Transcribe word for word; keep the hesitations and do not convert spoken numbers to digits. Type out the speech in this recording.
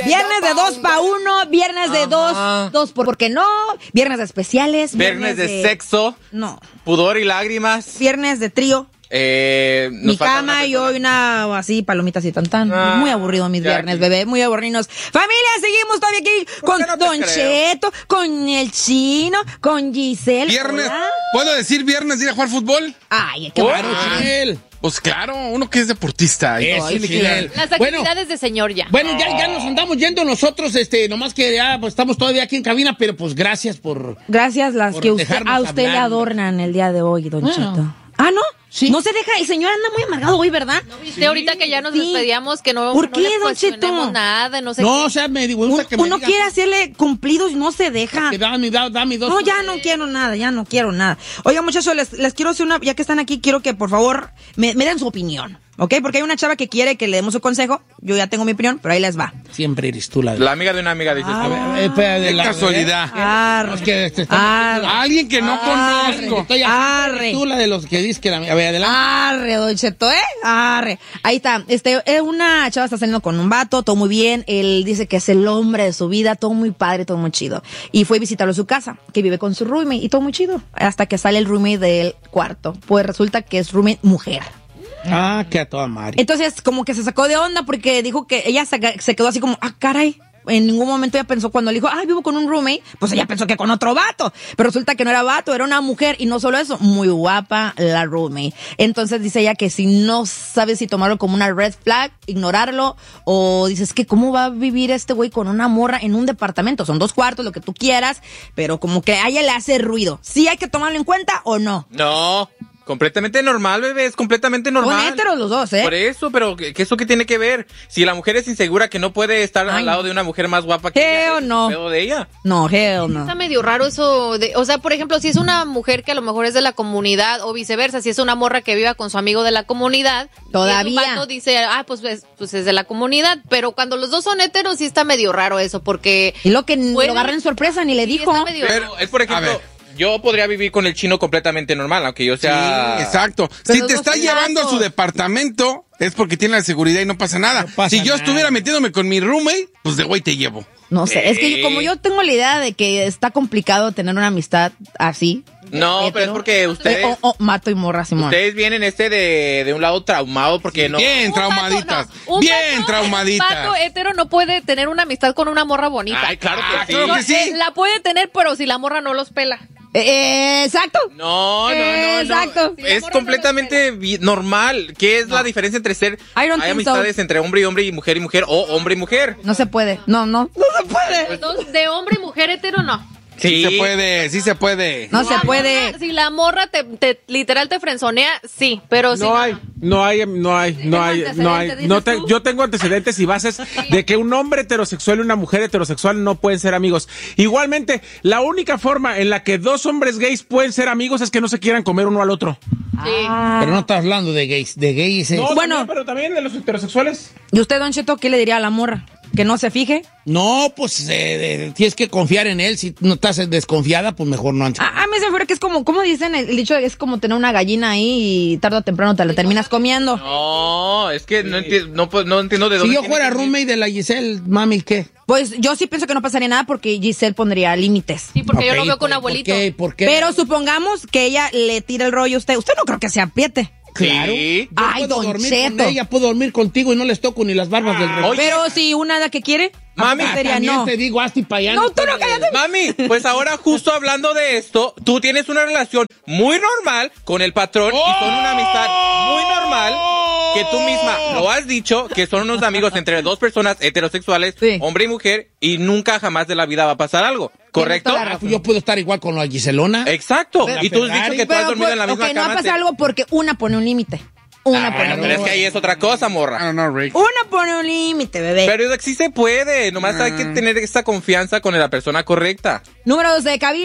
Viernes de dos pa' uno, viernes de dos, dos por, ¿por qué no? Viernes de especiales. Viernes, viernes de, de sexo. No. Pudor y lágrimas. Viernes de trío. Eh, Mi cama y hoy una así, palomitas y tantán. Ah, muy aburrido mis viernes, aquí. Bebé, muy aburridos. Familia, seguimos todavía aquí con no Don Cheto, con el Chino, con Giselle. Viernes, ¿hola? ¿Puedo decir viernes de ir a jugar fútbol? Ay, qué claro, Giselle. Pues claro, uno que es deportista. Eso, Ay, Las actividades bueno, de señor ya. Bueno, ya, ya nos andamos yendo nosotros, este, nomás que ya pues, estamos todavía aquí en cabina, pero pues gracias por... Gracias las por que usted, a usted hablar. Le adornan el día de hoy, Don bueno. Cheto. Ah, ¿no? Sí. No se deja, el señor anda muy amargado hoy, ¿verdad? ¿No viste sí. ahorita que ya nos sí. despedíamos que no, ¿por qué, no le Don Cheto? nada, no sé No, qué. o sea, me gusta Un, que me Uno digas, quiere hacerle cumplidos y no se deja. Dame, dame, dame dos. No, ya no quiero nada, ya no quiero nada. Oiga, muchachos, les, les quiero hacer una, ya que están aquí, quiero que por favor me, me den su opinión, ¿ok? Porque hay una chava que quiere que le demos su consejo. Yo ya tengo mi opinión, pero ahí les va. Siempre eres tú la... La amiga de una amiga, dices ah, tú. Eh, de, de la casualidad. Arre, es que te arre, alguien que no arre, conozco. Estoy arre. Tú la de los que dices que la... A ver, adelante. Arre, Don Cheto, ¿eh? Arre. Ahí está. Este, eh, una chava está saliendo con un vato, todo muy bien. Él dice que es el hombre de su vida, todo muy padre, todo muy chido. Y fue a visitarlo a su casa, que vive con su roommate, y todo muy chido. Hasta que sale el roommate del cuarto. Pues resulta que es roommate mujer. Ah, que a toda madre. Entonces, como que se sacó de onda porque dijo que ella se, se quedó así como, ah, caray. En ningún momento ella pensó, cuando le dijo, ah, vivo con un roommate, pues ella pensó que con otro vato. Pero resulta que no era vato, era una mujer. Y no solo eso, muy guapa la roommate. Entonces dice ella que si no sabes si tomarlo como una red flag, ignorarlo, o dices que cómo va a vivir este güey con una morra en un departamento. Son dos cuartos, lo que tú quieras, pero como que a ella le hace ruido. ¿Sí hay que tomarlo en cuenta o no? No. Completamente normal, bebé, es completamente normal. Son héteros los dos, ¿eh? Por eso, pero ¿qué, ¿eso qué tiene que ver? Si la mujer es insegura que no puede estar Ay, al lado de una mujer más guapa que ella, ¿es no? pedo de ella? No, hell no. Está medio raro eso, de, o sea, por ejemplo, si es una mujer que a lo mejor es de la comunidad o viceversa, si es una morra que viva con su amigo de la comunidad, todavía. Y un vato dice, ah, pues, pues, pues es de la comunidad, pero cuando los dos son héteros sí está medio raro eso, porque... Y lo que bueno, lo agarra en sorpresa, ni le sí, dijo. Pero es, por ejemplo... Yo podría vivir con el Chino completamente normal, aunque yo sea... Sí, exacto. Pero si te está llevando a su departamento, es porque tiene la seguridad y no pasa nada. No pasa si yo nada. Estuviera metiéndome con mi roommate, pues de güey te llevo. No sé, eh. es que yo, como yo tengo la idea de que está complicado tener una amistad así. No, hetero, pero es porque ustedes... Eh, oh, oh, mato y morra, Simón. Ustedes vienen este de, de un lado traumado porque no... Bien un traumaditas, vato, no, bien vato, traumaditas. Un vato hetero no puede tener una amistad con una morra bonita. Ay, claro que ah, sí. Claro que sí. Eh, la puede tener, pero si la morra no los pela. Eh, exacto. No, no, no. Exacto. No. Es completamente no normal. ¿Qué es no. la diferencia entre ser... Hay amistades so. entre hombre y hombre y mujer y mujer o hombre y mujer? No se puede. No, no. No se puede. Entonces, de hombre y mujer hetero, no. Sí. sí se puede, sí se puede. No, no se puede. Morra, si la morra te, te literal te frenzonea, sí, pero si no hay, no hay, no hay, no hay, no hay, no te, yo tengo antecedentes y bases sí. de que un hombre heterosexual y una mujer heterosexual no pueden ser amigos. Igualmente, la única forma en la que dos hombres gays pueden ser amigos es que no se quieran comer uno al otro. Sí. Ah. Pero no estás hablando de gays, de gays. Es... No, bueno, también, pero también de los heterosexuales. ¿Y usted, Don Cheto, qué le diría a la morra? ¿Que no se fije? No, pues eh, eh, tienes que confiar en él. Si no estás desconfiada, pues mejor no. A, a mí se me figura que es como, ¿cómo dicen? El, el dicho es como tener una gallina ahí y tarde o temprano te la terminas comiendo. No, es que sí. no, enti no, no entiendo de dónde. Si yo fuera roommate de la Giselle, mami, ¿qué? Pues yo sí pienso que no pasaría nada porque Giselle pondría límites. Sí, porque okay, yo lo veo con ¿por, abuelito. ¿por qué? ¿Por qué? Pero supongamos que ella le tira el rollo a usted. Usted no creo que se apriete. Claro. Sí. Yo Ay, puedo Don dormir Cheto. con ella, puedo dormir contigo y no les toco ni las barbas ah, del reloj. Pero si una da que quiere, mami, sería no. te digo, hasta y para allá. No, tú no cállate. Mami, pues ahora justo hablando de esto, tú tienes una relación muy normal con el patrón oh, y son una amistad muy normal que tú misma lo has dicho, que son unos amigos entre dos personas heterosexuales, sí. hombre y mujer, y nunca jamás de la vida va a pasar algo. ¿Correcto? Ah, yo puedo estar igual con la Giselona. Exacto. Y tú has dicho que tú pero, has dormido pues, en la misma okay, cama. No pasa algo porque una pone un límite. Una ah, pone no, un pero es que ahí es otra cosa, morra. No, no, Rick. Una pone un límite, bebé. Pero sí se puede. Nomás ah. hay que tener esa confianza con la persona correcta. Número dos de cabina.